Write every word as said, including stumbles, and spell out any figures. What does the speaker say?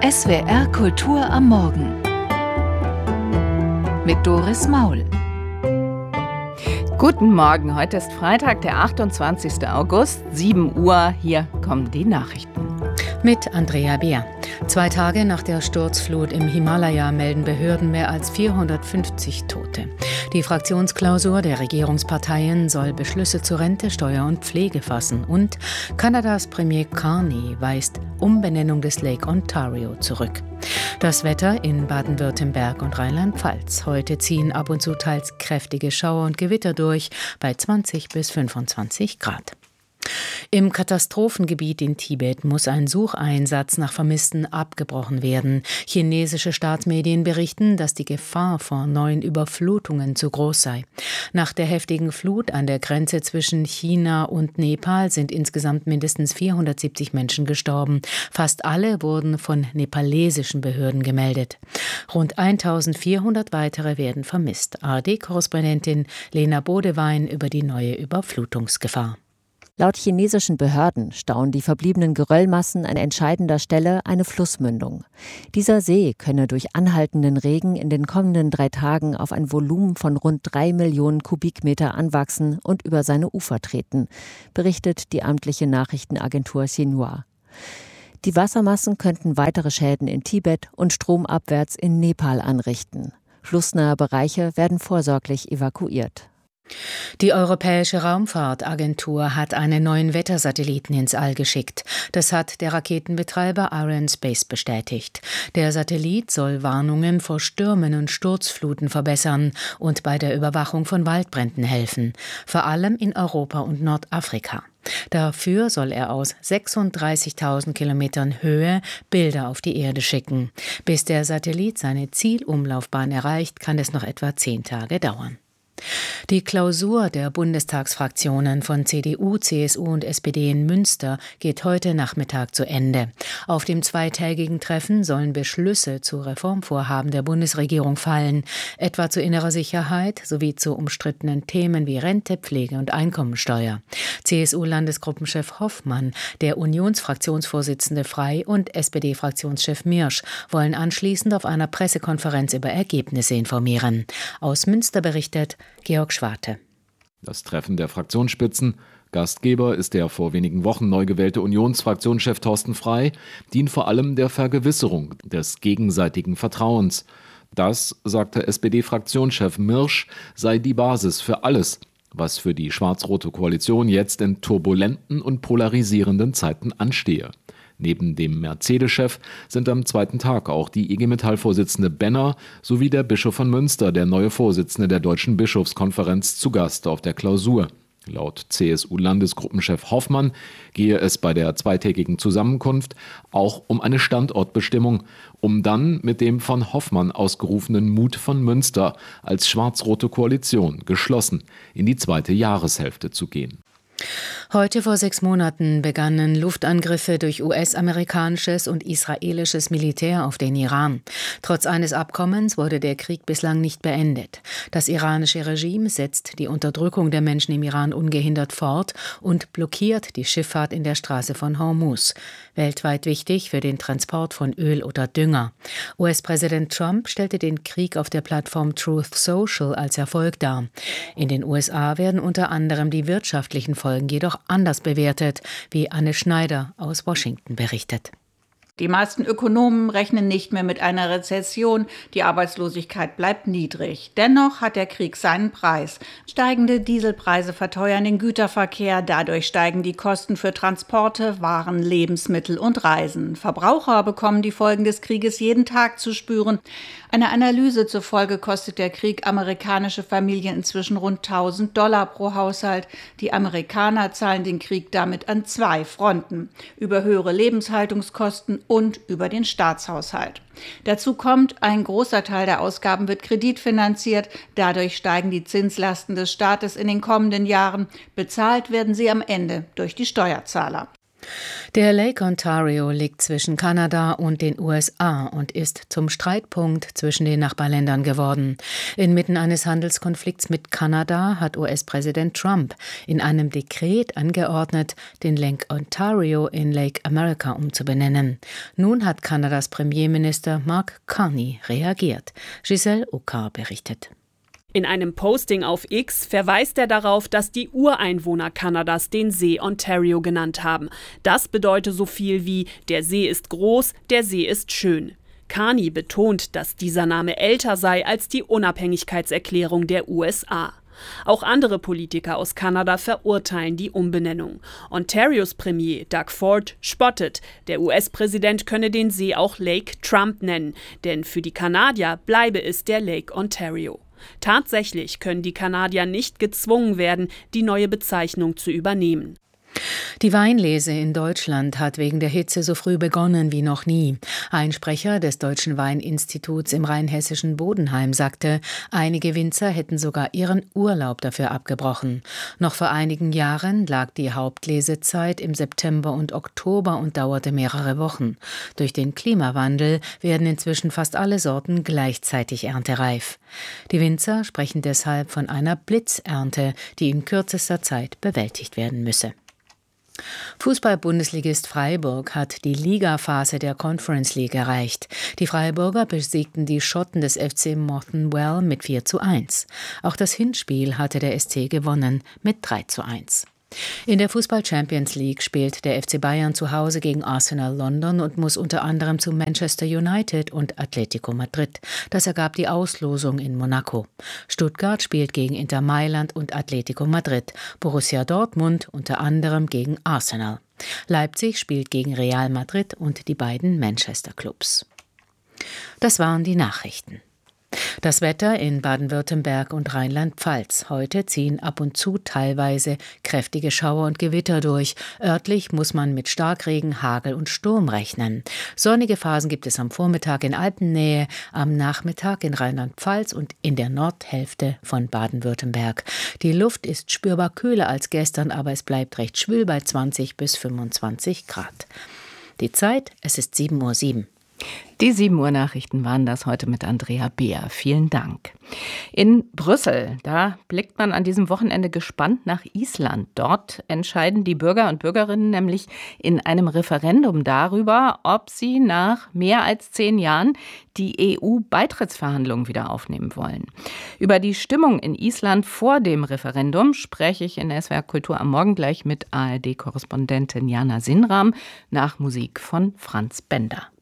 S W R Kultur am Morgen mit Doris Maul. Guten Morgen, heute ist Freitag, der achtundzwanzigster August, sieben Uhr. Hier kommen die Nachrichten. Mit Andrea Beer. Zwei Tage nach der Sturzflut im Himalaya melden Behörden mehr als vierhundertfünfzig Tote. Die Fraktionsklausur der Regierungsparteien soll Beschlüsse zu Rente, Steuer und Pflege fassen. Und Kanadas Premier Carney weist Umbenennung des Lake Ontario zurück. Das Wetter in Baden-Württemberg und Rheinland-Pfalz. Heute ziehen ab und zu teils kräftige Schauer und Gewitter durch bei zwanzig bis fünfundzwanzig Grad. Im Katastrophengebiet in Tibet muss ein Sucheinsatz nach Vermissten abgebrochen werden. Chinesische Staatsmedien berichten, dass die Gefahr vor neuen Überflutungen zu groß sei. Nach der heftigen Flut an der Grenze zwischen China und Nepal sind insgesamt mindestens vierhundertsiebzig Menschen gestorben. Fast alle wurden von nepalesischen Behörden gemeldet. Rund eintausendvierhundert weitere werden vermisst. A R D-Korrespondentin Lena Bodewein über die neue Überflutungsgefahr. Laut chinesischen Behörden stauen die verbliebenen Geröllmassen an entscheidender Stelle eine Flussmündung. Dieser See könne durch anhaltenden Regen in den kommenden drei Tagen auf ein Volumen von rund drei Millionen Kubikmeter anwachsen und über seine Ufer treten, berichtet die amtliche Nachrichtenagentur Xinhua. Die Wassermassen könnten weitere Schäden in Tibet und stromabwärts in Nepal anrichten. Flussnahe Bereiche werden vorsorglich evakuiert. Die Europäische Raumfahrtagentur hat einen neuen Wettersatelliten ins All geschickt. Das hat der Raketenbetreiber Arianespace bestätigt. Der Satellit soll Warnungen vor Stürmen und Sturzfluten verbessern und bei der Überwachung von Waldbränden helfen, vor allem in Europa und Nordafrika. Dafür soll er aus sechsunddreißigtausend Kilometern Höhe Bilder auf die Erde schicken. Bis der Satellit seine Zielumlaufbahn erreicht, kann es noch etwa zehn Tage dauern. Die Klausur der Bundestagsfraktionen von C D U, C S U und S P D in Münster geht heute Nachmittag zu Ende. Auf dem zweitägigen Treffen sollen Beschlüsse zu Reformvorhaben der Bundesregierung fallen, etwa zu innerer Sicherheit sowie zu umstrittenen Themen wie Rente, Pflege und Einkommensteuer. C S U-Landesgruppenchef Hoffmann, der Unionsfraktionsvorsitzende Frey und S P D-Fraktionschef Mirsch wollen anschließend auf einer Pressekonferenz über Ergebnisse informieren. Aus Münster berichtet Georg Schwarte. Das Treffen der Fraktionsspitzen, Gastgeber ist der vor wenigen Wochen neu gewählte Unionsfraktionschef Thorsten Frey, dient vor allem der Vergewisserung des gegenseitigen Vertrauens. Das, sagte S P D-Fraktionschef Mirsch, sei die Basis für alles, was für die schwarz-rote Koalition jetzt in turbulenten und polarisierenden Zeiten anstehe. Neben dem Mercedes-Chef sind am zweiten Tag auch die I G Metall-Vorsitzende Benner sowie der Bischof von Münster, der neue Vorsitzende der Deutschen Bischofskonferenz, zu Gast auf der Klausur. Laut C S U-Landesgruppenchef Hoffmann gehe es bei der zweitägigen Zusammenkunft auch um eine Standortbestimmung, um dann mit dem von Hoffmann ausgerufenen Mut von Münster als schwarz-rote Koalition geschlossen in die zweite Jahreshälfte zu gehen. Heute vor sechs Monaten begannen Luftangriffe durch U S-amerikanisches und israelisches Militär auf den Iran. Trotz eines Abkommens wurde der Krieg bislang nicht beendet. Das iranische Regime setzt die Unterdrückung der Menschen im Iran ungehindert fort und blockiert die Schifffahrt in der Straße von Hormuz. Weltweit wichtig für den Transport von Öl oder Dünger. U S-Präsident Trump stellte den Krieg auf der Plattform Truth Social als Erfolg dar. In den U S A werden unter anderem die wirtschaftlichen Folgen jedoch anders bewertet, wie Anne Schneider aus Washington berichtet. Die meisten Ökonomen rechnen nicht mehr mit einer Rezession, die Arbeitslosigkeit bleibt niedrig. Dennoch hat der Krieg seinen Preis. Steigende Dieselpreise verteuern den Güterverkehr, dadurch steigen die Kosten für Transporte, Waren, Lebensmittel und Reisen. Verbraucher bekommen die Folgen des Krieges jeden Tag zu spüren. Einer Analyse zufolge kostet der Krieg amerikanische Familien inzwischen rund tausend Dollar pro Haushalt. Die Amerikaner zahlen den Krieg damit an zwei Fronten: über höhere Lebenshaltungskosten und über den Staatshaushalt. Dazu kommt, ein großer Teil der Ausgaben wird kreditfinanziert. Dadurch steigen die Zinslasten des Staates in den kommenden Jahren. Bezahlt werden sie am Ende durch die Steuerzahler. Der Lake Ontario liegt zwischen Kanada und den U S A und ist zum Streitpunkt zwischen den Nachbarländern geworden. Inmitten eines Handelskonflikts mit Kanada hat U S-Präsident Trump in einem Dekret angeordnet, den Lake Ontario in Lake America umzubenennen. Nun hat Kanadas Premierminister Mark Carney reagiert. Giselle Uckar berichtet. In einem Posting auf X verweist er darauf, dass die Ureinwohner Kanadas den See Ontario genannt haben. Das bedeutet so viel wie: Der See ist groß, der See ist schön. Carney betont, dass dieser Name älter sei als die Unabhängigkeitserklärung der U S A. Auch andere Politiker aus Kanada verurteilen die Umbenennung. Ontarios Premier Doug Ford spottet, der U S-Präsident könne den See auch Lake Trump nennen, denn für die Kanadier bleibe es der Lake Ontario. Tatsächlich können die Kanadier nicht gezwungen werden, die neue Bezeichnung zu übernehmen. Die Weinlese in Deutschland hat wegen der Hitze so früh begonnen wie noch nie. Ein Sprecher des Deutschen Weininstituts im rheinhessischen Bodenheim sagte, einige Winzer hätten sogar ihren Urlaub dafür abgebrochen. Noch vor einigen Jahren lag die Hauptlesezeit im September und Oktober und dauerte mehrere Wochen. Durch den Klimawandel werden inzwischen fast alle Sorten gleichzeitig erntereif. Die Winzer sprechen deshalb von einer Blitzernte, die in kürzester Zeit bewältigt werden müsse. Fußball-Bundesligist Freiburg hat die Ligaphase der Conference League erreicht. Die Freiburger besiegten die Schotten des F C Motherwell mit vier zu eins. Auch das Hinspiel hatte der S C gewonnen mit drei zu eins. In der Fußball-Champions League spielt der F C Bayern zu Hause gegen Arsenal London und muss unter anderem zu Manchester United und Atletico Madrid. Das ergab die Auslosung in Monaco. Stuttgart spielt gegen Inter Mailand und Atletico Madrid. Borussia Dortmund unter anderem gegen Arsenal. Leipzig spielt gegen Real Madrid und die beiden Manchester-Clubs. Das waren die Nachrichten. Das Wetter in Baden-Württemberg und Rheinland-Pfalz. Heute ziehen ab und zu teilweise kräftige Schauer und Gewitter durch. Örtlich muss man mit Starkregen, Hagel und Sturm rechnen. Sonnige Phasen gibt es am Vormittag in Alpennähe, am Nachmittag in Rheinland-Pfalz und in der Nordhälfte von Baden-Württemberg. Die Luft ist spürbar kühler als gestern, aber es bleibt recht schwül bei zwanzig bis fünfundzwanzig Grad. Die Zeit, es ist sieben Uhr sieben. Die sieben Uhr Nachrichten waren das heute mit Andrea Beer. Vielen Dank. In Brüssel, da blickt man an diesem Wochenende gespannt nach Island. Dort entscheiden die Bürger und Bürgerinnen nämlich in einem Referendum darüber, ob sie nach mehr als zehn Jahren die E U-Beitrittsverhandlungen wieder aufnehmen wollen. Über die Stimmung in Island vor dem Referendum spreche ich in S W R Kultur am Morgen gleich mit A R D-Korrespondentin Jana Sinram nach Musik von Franz Bender.